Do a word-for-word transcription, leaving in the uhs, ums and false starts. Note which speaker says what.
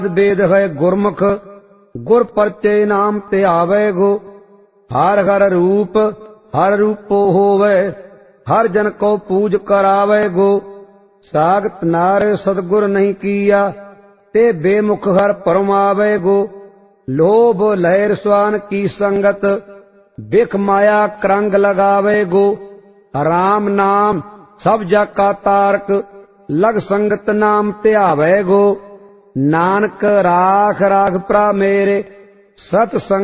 Speaker 1: वेद है गुरमुख गुर परचे नाम त्यावे गो। हर हर रूप हर रूपो होवे हर जन को पूज करावे गो। सागत नार सदगुर नहीं किया ते बेमुख हर परमावे गो। लोभ लहर स्वान की संगत बिख माया करंग लगावे गो। राम नाम सब जग का तारक लग संगत नाम त्यावे गो। नानक राख राख प्रा मेरे सत संग